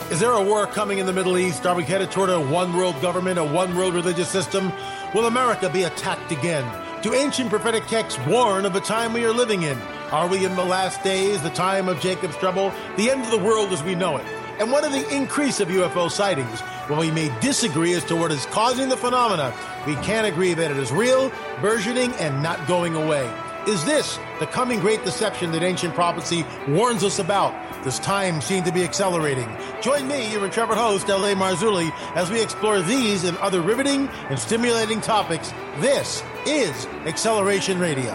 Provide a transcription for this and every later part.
Is there a war coming in the Middle East? Are we headed toward a one-world government, a one-world religious system? Will America be attacked again? Do ancient prophetic texts warn of the time we are living in? Are we in the last days, the time of Jacob's trouble, the end of the world as we know it? And what of the increase of UFO sightings? While we may disagree as to what is causing the phenomena, we can agree that it is real, burgeoning, and not going away. Is this the coming great deception that ancient prophecy warns us about? Does time seem to be accelerating? Join me, your intrepid host, L.A. Marzulli, as we explore these and other riveting and stimulating topics. This is Acceleration Radio.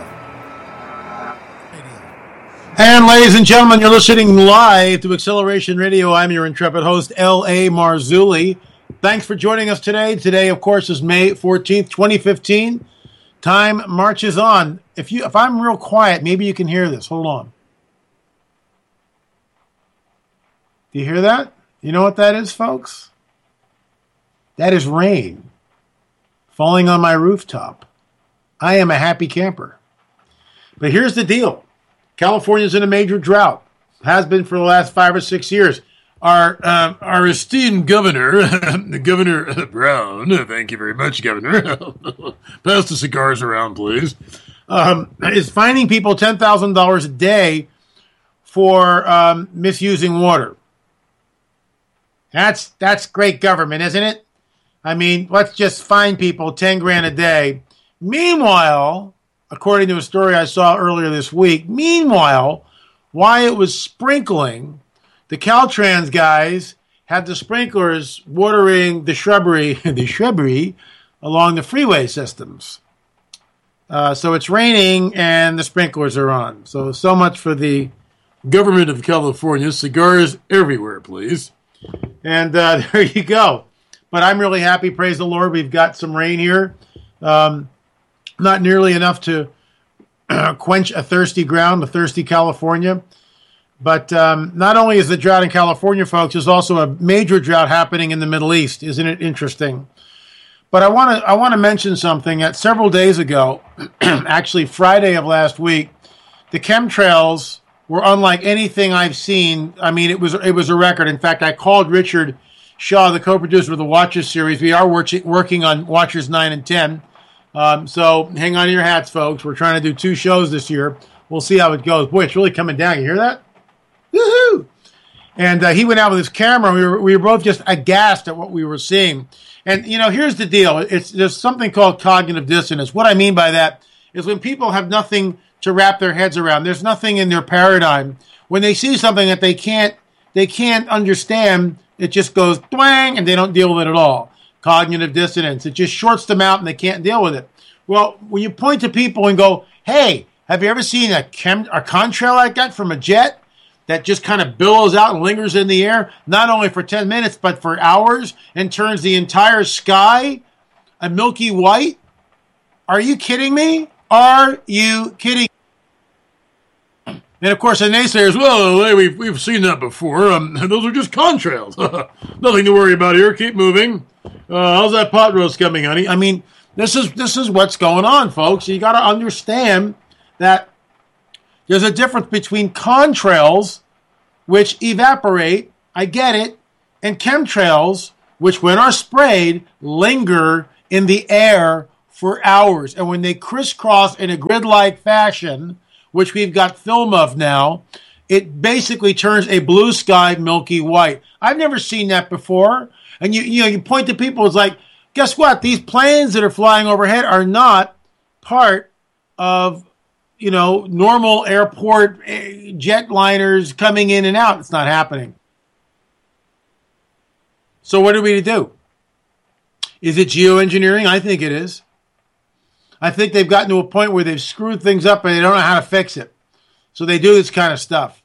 And ladies and gentlemen, you're listening live to Acceleration Radio. I'm your intrepid host, L.A. Marzulli. Thanks for joining us today. Today, of course, is May 14th, 2015. Time marches on. If I'm real quiet, maybe you can hear this. Hold on. Do you hear that? You know what that is, folks? That is rain falling on my rooftop. I am a happy camper. But here's the deal. California's in a major drought. Has been for the last 5 or 6 years. Our esteemed governor, Governor Brown, thank you very much, Governor. Pass the cigars around, please. Is fining people $10,000 a day for misusing water. That's great government, isn't it? I mean, let's just fine people $10,000 a day. Meanwhile, according to a story I saw earlier this week, why it was sprinkling, the Caltrans guys had the sprinklers watering the shrubbery along the freeway systems. So it's raining and the sprinklers are on. So much for the government of California. Cigars everywhere, please. And there you go. But I'm really happy. Praise the Lord. We've got some rain here. Not nearly enough to quench a thirsty California. But not only is the drought in California, folks, there's also a major drought happening in the Middle East. Isn't it interesting? But I want to mention something that several days ago, actually Friday of last week, the chemtrails were unlike anything I've seen. I mean, it was a record. In fact, I called Richard Shaw, the co-producer of the Watchers series. We are working on Watchers 9 and 10. So hang on to your hats, folks. We're trying to do 2 shows this year. We'll see how it goes. Boy, it's really coming down. You hear that? Woohoo! And he went out with his camera. We were both just aghast at what we were seeing. And, you know, here's the deal. There's something called cognitive dissonance. What I mean by that is when people have nothing to wrap their heads around. There's nothing in their paradigm. When they see something that they can't understand, it just goes twang, and they don't deal with it at all. Cognitive dissonance. It just shorts them out, and they can't deal with it. Well, when you point to people and go, hey, have you ever seen a contrail like that from a jet that just kind of billows out and lingers in the air, not only for 10 minutes, but for hours, and turns the entire sky a milky white? Are you kidding me? Are you kidding? And of course, the naysayers, well, we've seen that before. Those are just contrails. Nothing to worry about here. Keep moving. How's that pot roast coming, honey? I mean, this is what's going on, folks. You got to understand that there's a difference between contrails, which evaporate, I get it, and chemtrails, which when are sprayed, linger in the air for hours. And when they crisscross in a grid-like fashion, which we've got film of now, it basically turns a blue sky milky white. I've never seen that before. And you point to people, it's like, guess what? These planes that are flying overhead are not part of, normal airport jetliners coming in and out. It's not happening. So what are we to do? Is it geoengineering? I think it is. I think they've gotten to a point where they've screwed things up and they don't know how to fix it. So they do this kind of stuff.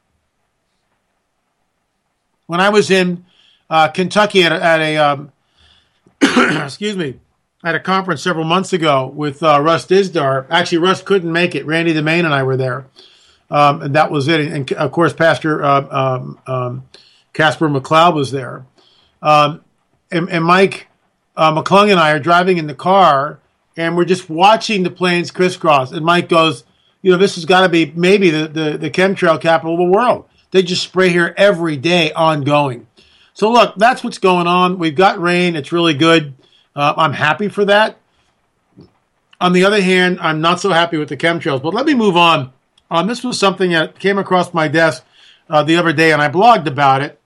When I was in Kentucky at a excuse me, at a conference several months ago with Russ Dizdar. Actually, Russ couldn't make it. Randy DeMaine and I were there. And that was it. And of course, Pastor Casper McLeod was there. And Mike McClung and I are driving in the car, and we're just watching the planes crisscross. And Mike goes, this has got to be maybe the chemtrail capital of the world. They just spray here every day ongoing. So look, that's what's going on. We've got rain. It's really good. I'm happy for that. On the other hand, I'm not so happy with the chemtrails. But let me move on. This was something that came across my desk the other day, and I blogged about it.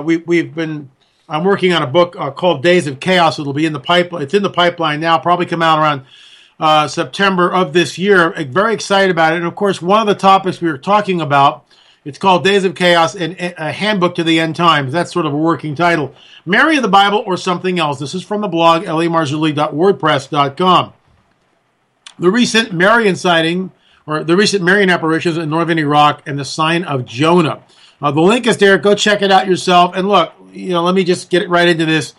I'm working on a book called Days of Chaos. It'll be in the pipeline. It's in the pipeline now. Probably come out around September of this year. Very excited about it. And of course, one of the topics we were talking about, it's called Days of Chaos and a Handbook to the End Times. That's sort of a working title. Mary of the Bible or something else. This is from the blog lamarzulli.wordpress.com. The recent Marian sighting, or the recent Marian apparitions in northern Iraq and the sign of Jonah. The link is there. Go check it out yourself. And look, let me just get right into this.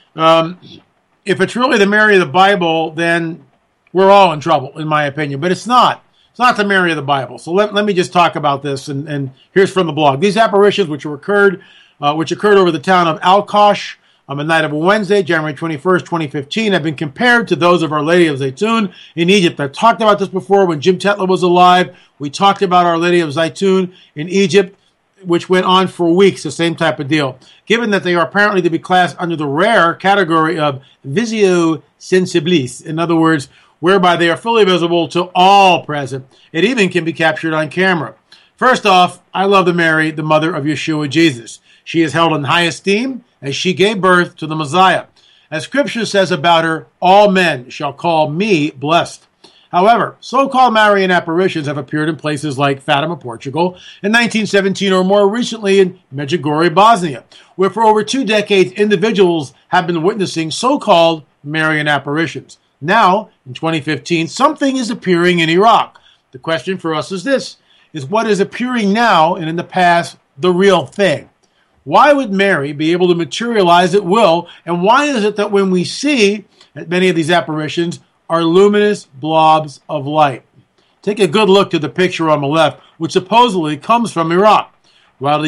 If it's really the Mary of the Bible, then we're all in trouble, in my opinion. But it's not. It's not the Mary of the Bible. So let me just talk about this. And here's from the blog. These apparitions, which occurred over the town of Al-Kosh on the night of Wednesday, January 21st, 2015, have been compared to those of Our Lady of Zaytun in Egypt. I've talked about this before when Jim Tetlow was alive. We talked about Our Lady of Zaytun in Egypt, which went on for weeks, the same type of deal. Given that they are apparently to be classed under the rare category of visio sensibilis, in other words, whereby they are fully visible to all present. It even can be captured on camera. First off, I love the Mary, the mother of Yeshua Jesus. She is held in high esteem as she gave birth to the Messiah. As Scripture says about her, all men shall call me blessed. However, so-called Marian apparitions have appeared in places like Fatima, Portugal, in 1917, or more recently in Medjugorje, Bosnia, where for over 2 decades individuals have been witnessing so-called Marian apparitions. Now, in 2015, something is appearing in Iraq. The question for us is this: is what is appearing now and in the past the real thing? Why would Mary be able to materialize at will, and why is it that when we see at many of these apparitions are luminous blobs of light? Take a good look to the picture on the left, which supposedly comes from Iraq. While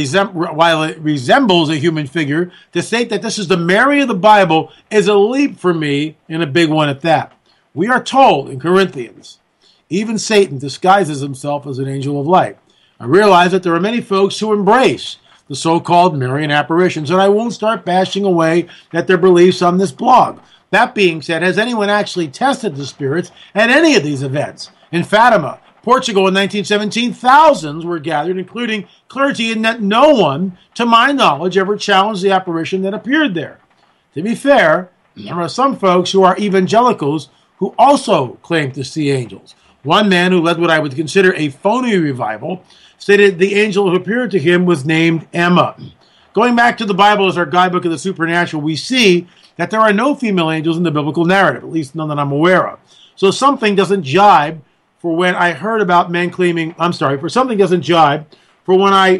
it resembles a human figure, to state that this is the Mary of the Bible is a leap for me, and a big one at that. We are told in Corinthians, even Satan disguises himself as an angel of light. I realize that there are many folks who embrace the so-called Marian apparitions, and I won't start bashing away at their beliefs on this blog. That being said, has anyone actually tested the spirits at any of these events? In Fatima, Portugal in 1917, thousands were gathered, including clergy, and that no one, to my knowledge, ever challenged the apparition that appeared there. To be fair, there are some folks who are evangelicals who also claim to see angels. One man who led what I would consider a phony revival stated the angel who appeared to him was named Emma. Going back to the Bible as our guidebook of the supernatural, we see that there are no female angels in the biblical narrative, at least none that I'm aware of. So something doesn't jibe for when I heard about men claiming, something doesn't jibe for when I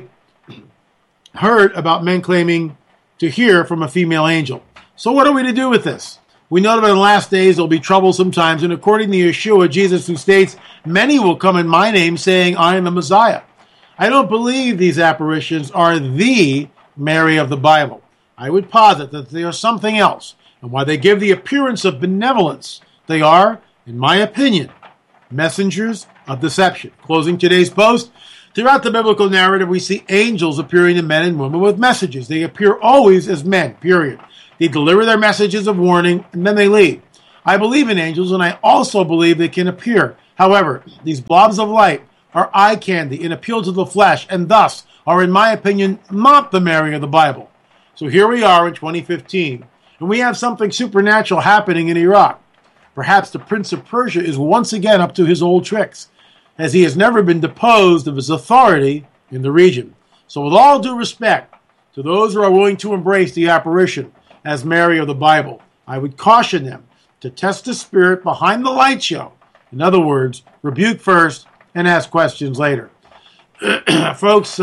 heard about men claiming to hear from a female angel. So what are we to do with this? We know that in the last days there will be troublesome times, and according to Yeshua, Jesus, who states, many will come in my name saying, I am the Messiah. I don't believe these apparitions are the Mary of the Bible. I would posit that they are something else, and while they give the appearance of benevolence, they are, in my opinion, messengers of deception. Closing today's post, throughout the biblical narrative, we see angels appearing to men and women with messages. They appear always as men, period. They deliver their messages of warning, and then they leave. I believe in angels, and I also believe they can appear. However, these blobs of light are eye candy and appeal to the flesh, and thus are, in my opinion, not the Mary of the Bible. So here we are in 2015, and we have something supernatural happening in Iraq. Perhaps the Prince of Persia is once again up to his old tricks, as he has never been deposed of his authority in the region. So with all due respect to those who are willing to embrace the apparition as Mary of the Bible, I would caution them to test the spirit behind the light show. In other words, rebuke first and ask questions later. Folks,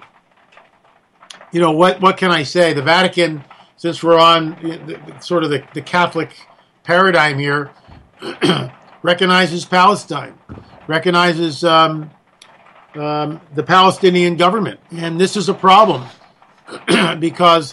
what can I say? The Vatican, since we're on the Catholic paradigm here, recognizes Palestine, recognizes the Palestinian government. And this is a problem because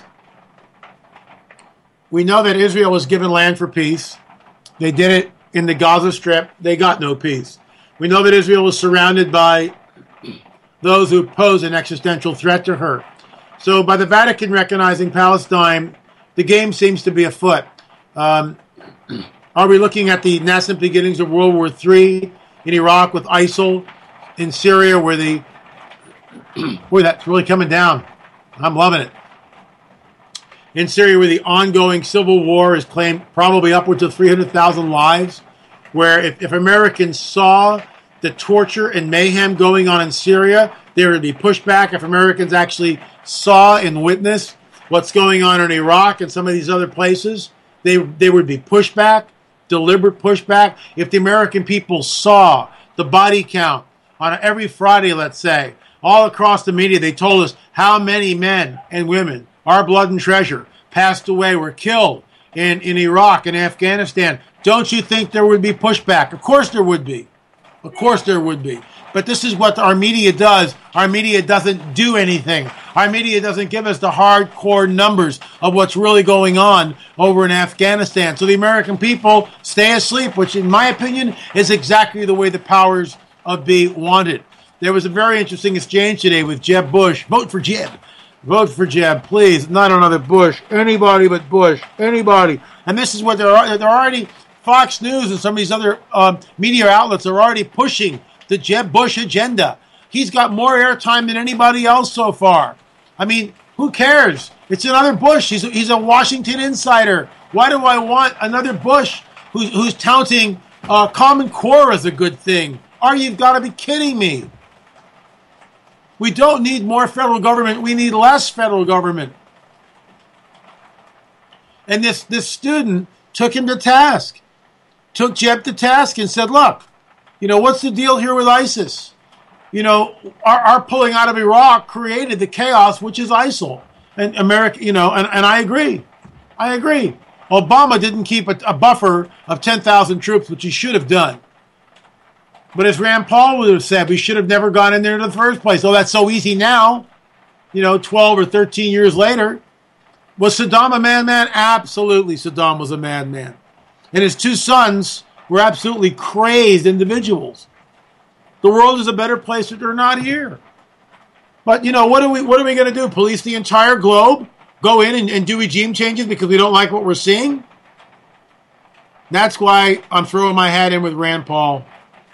we know that Israel was given land for peace. They did it in the Gaza Strip. They got no peace. We know that Israel was surrounded by those who pose an existential threat to her. So by the Vatican recognizing Palestine, the game seems to be afoot. Are we looking at the nascent beginnings of World War III in Iraq with ISIL, in Syria where boy, that's really coming down. I'm loving it. In Syria where the ongoing civil war has claimed probably upwards of 300,000 lives, where if Americans saw the torture and mayhem going on in Syria, there would be pushback. If Americans actually saw and witnessed what's going on in Iraq and some of these other places, they would be pushback, deliberate pushback. If the American people saw the body count on every Friday, let's say, all across the media, they told us how many men and women, our blood and treasure, passed away, were killed in Iraq and Afghanistan. Don't you think there would be pushback? Of course there would be. Of course there would be. But this is what our media does. Our media doesn't do anything. Our media doesn't give us the hardcore numbers of what's really going on over in Afghanistan. So the American people stay asleep, which in my opinion is exactly the way the powers of be wanted. There was a very interesting exchange today with Jeb Bush. Vote for Jeb. Vote for Jeb, please. Not another Bush. Anybody but Bush. Anybody. And this is what they're already, Fox News and some of these other media outlets are already pushing the Jeb Bush agenda. He's got more airtime than anybody else so far. I mean, who cares? It's another Bush. He's a Washington insider. Why do I want another Bush who's touting Common Core as a good thing? You've got to be kidding me. We don't need more federal government. We need less federal government. And this student took him to task, took Jeb to task and said, look, what's the deal here with ISIS? Our pulling out of Iraq created the chaos, which is ISIL. And America, and I agree. I agree. Obama didn't keep a buffer of 10,000 troops, which he should have done. But as Rand Paul would have said, we should have never gone in there in the first place. Oh, that's so easy now, 12 or 13 years later. Was Saddam a madman? Absolutely, Saddam was a madman. And his two sons were absolutely crazed individuals. The world is a better place if they're not here. But, what are we going to do? Police the entire globe? Go in and do regime changes because we don't like what we're seeing? That's why I'm throwing my hat in with Rand Paul.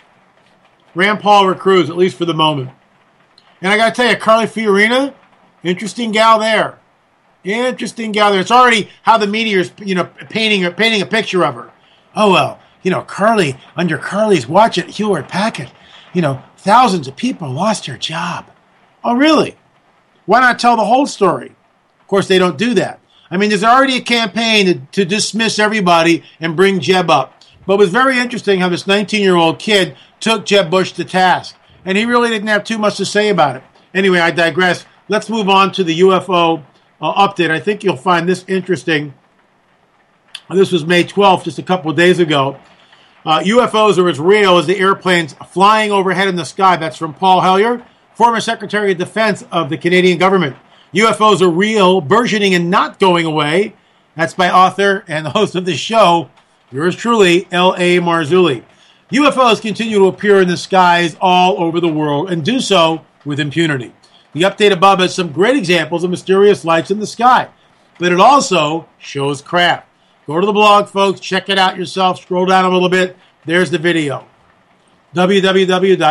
Rand Paul recruits, at least for the moment. And I got to tell you, Carly Fiorina, interesting gal there. Interesting gal there. It's already how the media is, painting a picture of her. Oh, well, Carly, under Carly's watch at Hewlett Packard, thousands of people lost their job. Oh, really? Why not tell the whole story? Of course, they don't do that. I mean, there's already a campaign to dismiss everybody and bring Jeb up. But it was very interesting how this 19-year-old kid took Jeb Bush to task. And he really didn't have too much to say about it. Anyway, I digress. Let's move on to the UFO update. I think you'll find this interesting. This was May 12th, just a couple of days ago. UFOs are as real as the airplanes flying overhead in the sky. That's from Paul Hellyer, former Secretary of Defense of the Canadian government. UFOs are real, burgeoning, and not going away. That's by author and the host of the show, yours truly, L.A. Marzulli. UFOs continue to appear in the skies all over the world and do so with impunity. The update above has some great examples of mysterious lights in the sky, but it also shows crap. Go to the blog, folks. Check it out yourself. Scroll down a little bit. There's the video. www